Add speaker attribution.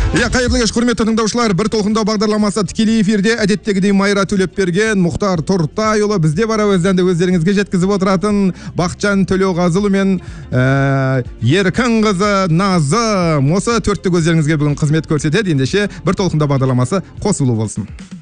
Speaker 1: Кайырлы кеш, құрметті тыңдаушылар. Бір толқындау бағдарламасы тікелей эфирде әдеттегідей Майра Төлепберген, Мұхтар Тұртайұлы, бізде бар әуезденді өздеріңізге жеткізіп отыратын Бақытжан Төлеуғазыұлы мен Еркін қызы Назы осы төрттік өздеріңізге бүгін қызмет көрсетеді. Ендеше бір толқындау бағдарламасы қосылу болсын.